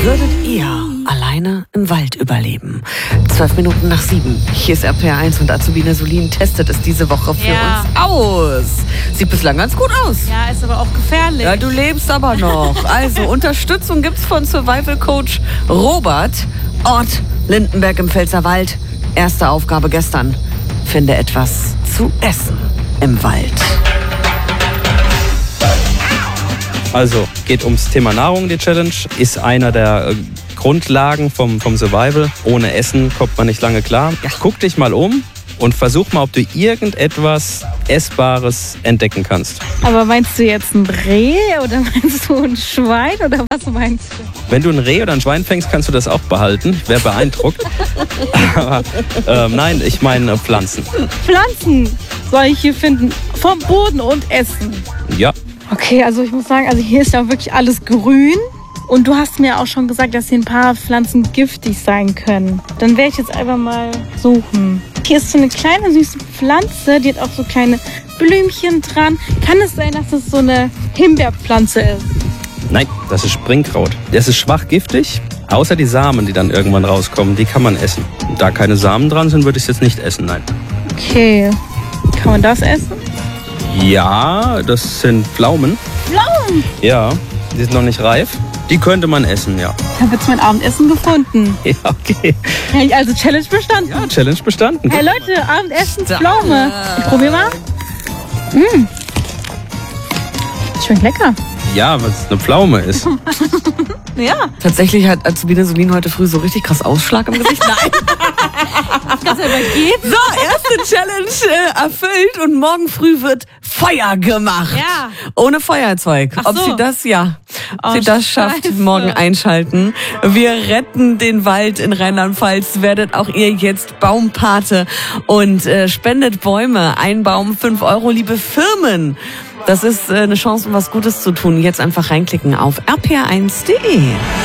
Würdet ihr alleine im Wald überleben? 7:12. Hier ist RPR1 und Azubine Solin testet es diese Woche für uns aus. Sieht bislang ganz gut aus. Ja, ist aber auch gefährlich. Ja, du lebst aber noch. Also, Unterstützung gibt's von Survival Coach Robert. Ort Lindenberg im Pfälzerwald. Erste Aufgabe gestern. Finde etwas zu essen im Wald. Also, geht ums Thema Nahrung, die Challenge. Ist einer der Grundlagen vom Survival. Ohne Essen kommt man nicht lange klar. Ja. Guck dich mal um und versuch mal, ob du irgendetwas Essbares entdecken kannst. Aber meinst du jetzt ein Reh oder meinst du ein Schwein oder was meinst du? Wenn du ein Reh oder ein Schwein fängst, kannst du das auch behalten. Ich wäre beeindruckt. Aber nein, ich meine Pflanzen. Pflanzen soll ich hier finden, vom Boden und essen. Ja. Okay, also ich muss sagen, also hier ist ja wirklich alles grün. Und du hast mir auch schon gesagt, dass hier ein paar Pflanzen giftig sein können. Dann werde ich jetzt einfach mal suchen. Hier ist so eine kleine süße Pflanze, die hat auch so kleine Blümchen dran. Kann es sein, dass es so eine Himbeerpflanze ist? Nein, das ist Springkraut. Das ist schwach giftig, außer die Samen, die dann irgendwann rauskommen, die kann man essen. Und da keine Samen dran sind, würde ich es jetzt nicht essen, nein. Okay, kann man das essen? Ja, das sind Pflaumen. Pflaumen? Ja, die sind noch nicht reif. Die könnte man essen, ja. Ich habe jetzt mein Abendessen gefunden. Ja, okay. Hey, also Challenge bestanden. Ja, Challenge bestanden. Hey Leute, Abendessen, Pflaume. Ich probiere mal. Schmeckt lecker. Ja, was eine Pflaume ist. Ja. Tatsächlich hat Azubine Solin heute früh so richtig krass Ausschlag im Gesicht. Nein. Das übergeht. So, erste Challenge erfüllt und morgen früh wird Feuer gemacht. Ja. Ohne Feuerzeug. Ach so. Ob sie das, ob sie das schafft, Scheiße. morgen einschalten. Wir retten den Wald in Rheinland-Pfalz. Werdet auch ihr jetzt Baumpate und spendet Bäume. Ein Baum 5 €, liebe Firmen. Das ist eine Chance, um was Gutes zu tun. Jetzt einfach reinklicken auf rpr1.de.